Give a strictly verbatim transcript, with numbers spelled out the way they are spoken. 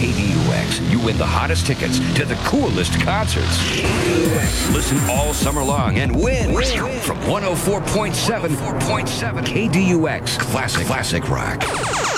K D U X, you win the hottest tickets to the coolest concerts. Listen all summer long and win, win. From one oh four point seven K D U X Classic Classic Rock.